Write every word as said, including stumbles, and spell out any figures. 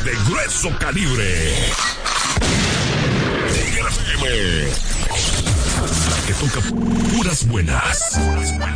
de grueso calibre. Tigre F M. La que toca puras buenas.